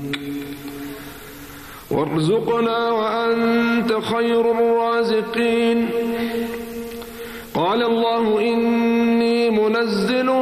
وارزقنا وأنت خير الرازقين. قال الله إني منزل